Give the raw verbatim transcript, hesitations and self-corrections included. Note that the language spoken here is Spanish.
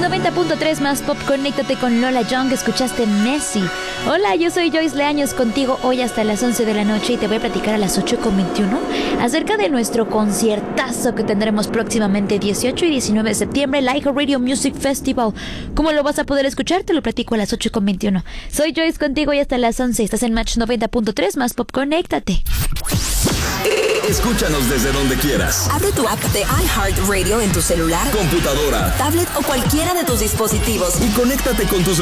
noventa punto tres más pop, conéctate con Lola Young, escuchaste Messi. Hola, yo soy Joyce Leaños, contigo hoy hasta las once de la noche y te voy a platicar a las ocho con veintiuno acerca de nuestro conciertazo que tendremos próximamente dieciocho y diecinueve de septiembre, el iHeartRadio Music Festival. ¿Cómo lo vas a poder escuchar? Te lo platico a las ocho con veintiuno. Soy Joyce contigo hoy hasta las once, estás en Match noventa punto tres más pop, conéctate. Escúchanos desde donde quieras. Abre tu app de iHeartRadio en tu celular, computadora, tablet o cualquiera de tus dispositivos y conéctate con tus